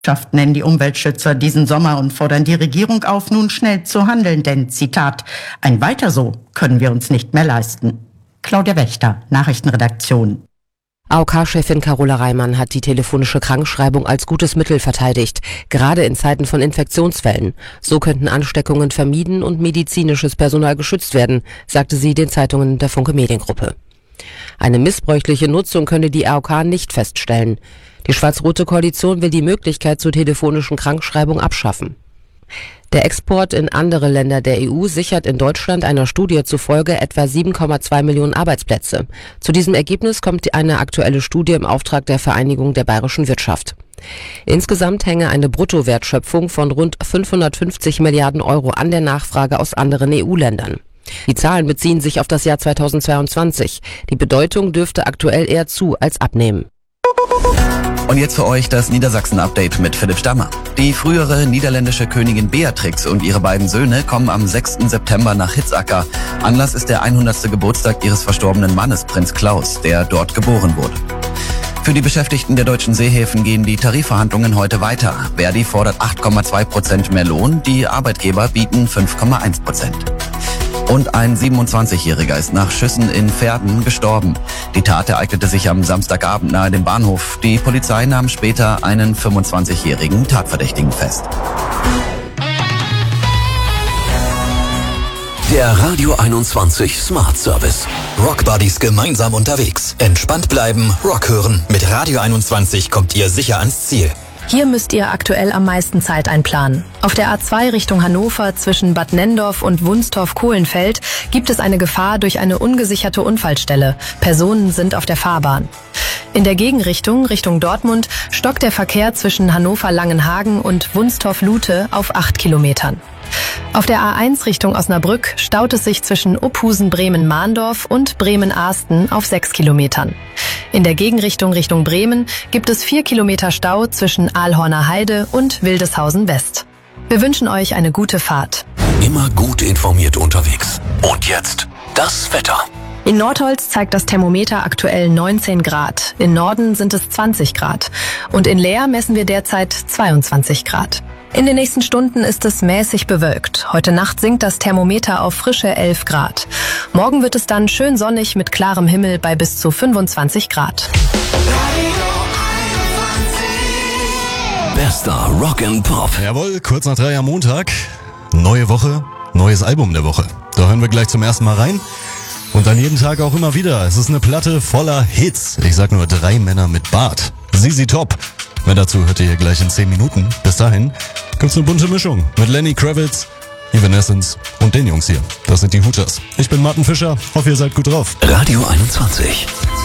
Nennen die Umweltschützer diesen Sommer und fordern die Regierung auf, nun schnell zu handeln, denn, Zitat, ein Weiter so können wir uns nicht mehr leisten. Claudia Wächter, Nachrichtenredaktion. AOK-Chefin Carola Reimann hat die telefonische Krankschreibung als gutes Mittel verteidigt, gerade in Zeiten von Infektionswellen. So könnten Ansteckungen vermieden und medizinisches Personal geschützt werden, sagte sie den Zeitungen der Funke Mediengruppe. Eine missbräuchliche Nutzung könne die AOK nicht feststellen. Die schwarz-rote Koalition will die Möglichkeit zur telefonischen Krankschreibung abschaffen. Der Export in andere Länder der EU sichert in Deutschland einer Studie zufolge etwa 7,2 Millionen Arbeitsplätze. Zu diesem Ergebnis kommt eine aktuelle Studie im Auftrag der Vereinigung der bayerischen Wirtschaft. Insgesamt hänge eine Bruttowertschöpfung von rund 550 Milliarden Euro an der Nachfrage aus anderen EU-Ländern. Die Zahlen beziehen sich auf das Jahr 2022. Die Bedeutung dürfte aktuell eher zu als abnehmen. Und jetzt für euch das Niedersachsen-Update mit Philipp Stammer. Die frühere niederländische Königin Beatrix und ihre beiden Söhne kommen am 6. September nach Hitzacker. Anlass ist der 100. Geburtstag ihres verstorbenen Mannes, Prinz Klaus, der dort geboren wurde. Für die Beschäftigten der deutschen Seehäfen gehen die Tarifverhandlungen heute weiter. Verdi fordert 8,2% mehr Lohn, die Arbeitgeber bieten 5,1%. Und ein 27-Jähriger ist nach Schüssen in Verden gestorben. Die Tat ereignete sich am Samstagabend nahe dem Bahnhof. Die Polizei nahm später einen 25-jährigen Tatverdächtigen fest. Der Radio 21 Smart Service. Rock Buddies gemeinsam unterwegs. Entspannt bleiben, Rock hören. Mit Radio 21 kommt ihr sicher ans Ziel. Hier müsst ihr aktuell am meisten Zeit einplanen. Auf der A2 Richtung Hannover zwischen Bad Nendorf und Wunstorf-Kohlenfeld gibt es eine Gefahr durch eine ungesicherte Unfallstelle. Personen sind auf der Fahrbahn. In der Gegenrichtung, Richtung Dortmund, stockt der Verkehr zwischen Hannover-Langenhagen und Wunstorf-Lute auf 8 Kilometern. Auf der A1 Richtung Osnabrück staut es sich zwischen Uphusen-Bremen-Mahndorf und Bremen-Ahsten auf 6 Kilometern. In der Gegenrichtung Richtung Bremen gibt es 4 Kilometer Stau zwischen Aalhorner Heide und Wildeshausen West. Wir wünschen euch eine gute Fahrt. Immer gut informiert unterwegs. Und jetzt das Wetter. In Nordholz zeigt das Thermometer aktuell 19 Grad. In Norden sind es 20 Grad. Und in Leer messen wir derzeit 22 Grad. In den nächsten Stunden ist es mäßig bewölkt. Heute Nacht sinkt das Thermometer auf frische 11 Grad. Morgen wird es dann schön sonnig mit klarem Himmel bei bis zu 25 Grad. Bester Rock and Pop. Jawohl, kurz nach 3 am Montag. Neue Woche, neues Album der Woche. Da hören wir gleich zum ersten Mal rein. Und dann jeden Tag auch immer wieder. Es ist eine Platte voller Hits. Ich sag nur 3 Männer mit Bart. ZZ Top. Mehr dazu hört ihr hier gleich in 10 Minuten. Bis dahin gibt's eine bunte Mischung mit Lenny Kravitz, Evanescence und den Jungs hier. Das sind die Hooters. Ich bin Martin Fischer. Hoffe, ihr seid gut drauf. Radio 21.